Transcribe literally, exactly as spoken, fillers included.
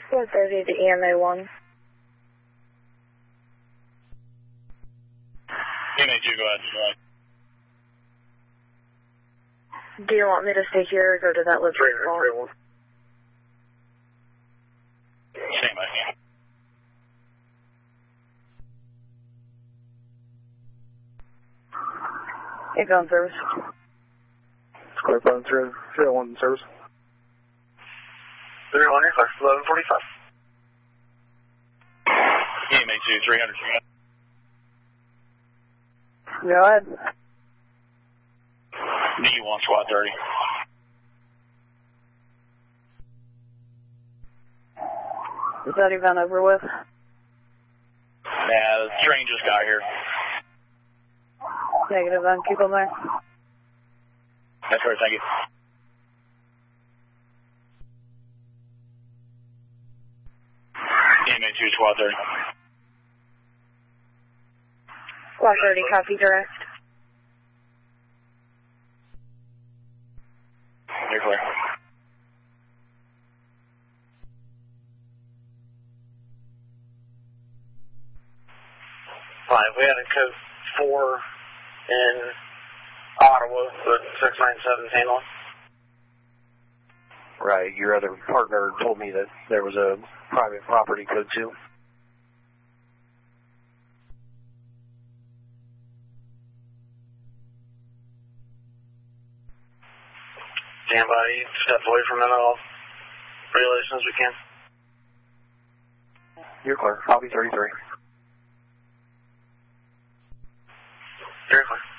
four thirty to E M A one. E M A two, go ahead. Do you want me to stay here or go to that livery stall? Same idea. Eight on service. Square phone through three oh one service. three oh one, you're clear. eleven forty-five. E M A two, three hundred. Go ahead. D one, squad thirty. Is that event over with? Yeah, the train just got here. Negative then, keep them there. That's right, thank you. E M A two, squad thirty. Squad thirty, copy direct. You're clear. Five, we had a code four in Ottawa, but six nine seven handling. Right, your other partner told me that there was a private property code two. Stand by, step away from them all. Relay as soon as we can. You're clear, copy thirty-three. You're clear.